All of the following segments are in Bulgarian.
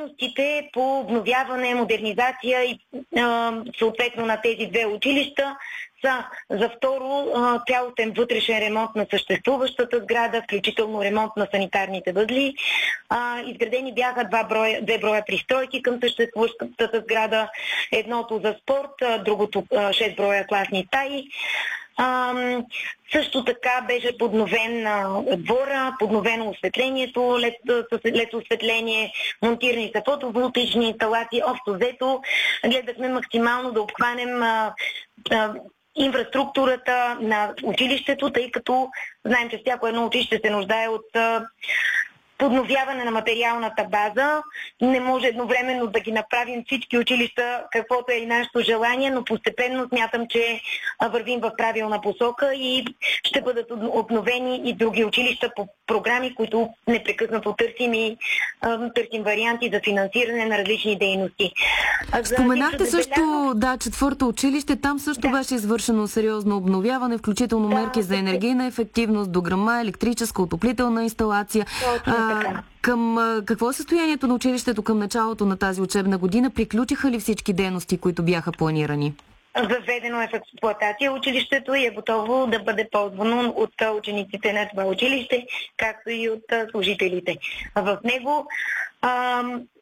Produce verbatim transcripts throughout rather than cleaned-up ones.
дейностите по обновяване, модернизация и а, съответно на тези две училища са за второ цялостен вътрешен ремонт на съществуващата сграда, включително ремонт на санитарните възли. А, изградени бяха два броя, две броя пристройки към съществуващата сграда. Едното за спорт, другото шест броя класни стаи. А, също така беше подновен а, двора, подновено осветлението, лед, лед осветление, монтирани са фотоволтични инсталации. Общо взето гледахме максимално да обхванем а, а, инфраструктурата на училището, тъй като знаем, че всяко едно училище се нуждае от а, подновяване на материалната база. Не може едновременно да ги направим всички училища, каквото е и нашето желание, но постепенно смятам, че вървим в правилна посока и ще бъдат обновени и други училища по програми, които непрекъснато търсим и а, търсим варианти за финансиране на различни дейности. Споменахте да също, да, четвърто училище, там също да. беше извършено сериозно обновяване, включително да, мерки за енергийна ефективност, дограма, електрическа, отоплителна инсталация. Точно. А, към какво е състоянието на училището към началото на тази учебна година? Приключиха ли всички дейности, които бяха планирани? Въведено е в експлоатация училището и е готово да бъде ползвано от учениците на това училище, както и от служителите в него. А,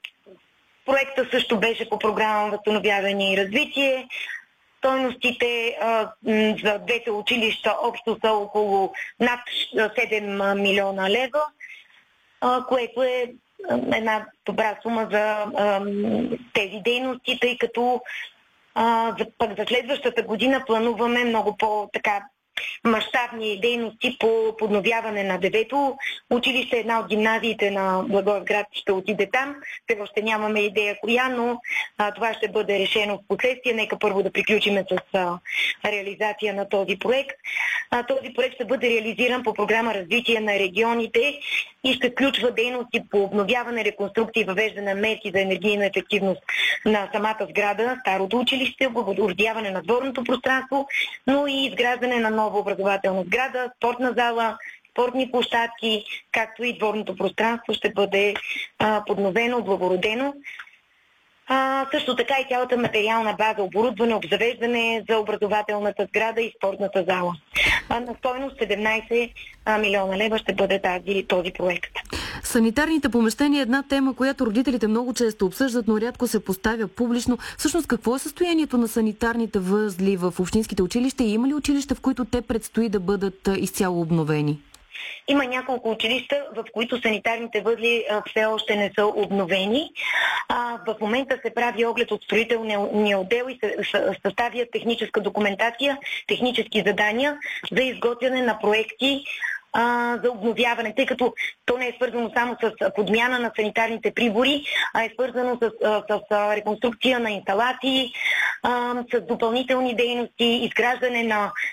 проекта също беше по програма Възстановяване и развитие. Стойностите а, за двете училища общо са около над седем милиона лева, което е една добра сума за а, тези дейности, тъй като а, за, пък за следващата година плануваме много по-така мащабни дейности по подновяване на девето училище. Една от гимназиите на Благоевград ще отиде там. Все още нямаме идея коя, но а, това ще бъде решено в последствие. Нека първо да приключиме с а, реализация на този проект. А, този проект ще бъде реализиран по програма Развитие на регионите и ще включва дейности по обновяване, реконструкция и въвеждане на мерки за енергийна ефективност на самата сграда, старото училище, облагородяване на дворното пространство, но и изграждане на нова образователна сграда, спортна зала, спортни площадки, както и дворното пространство ще бъде а, подновено, облагородено. А, също така и цялата материална база, оборудване, обзавеждане за образователната сграда и спортната зала. А, на стойност седемнайсет милиона лева ще бъде тази, този проект. Санитарните помещения е една тема, която родителите много често обсъждат, но рядко се поставя публично. Всъщност, какво е състоянието на санитарните възли в общинските училища и има ли училища, в които те предстои да бъдат изцяло обновени? Има няколко училища, в които санитарните възли а, все още не са обновени. А, в момента се прави оглед от строителния отдел и се съставя техническа документация, технически задания за изготвяне на проекти а, за обновяване, тъй като то не е свързано само с подмяна на санитарните прибори, а е свързано с, с, с реконструкция на инсталации, а, с допълнителни дейности, изграждане на